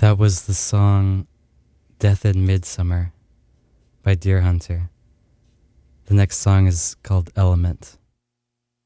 That was the song Death in Midsummer by Deer Hunter. The next song is called Element.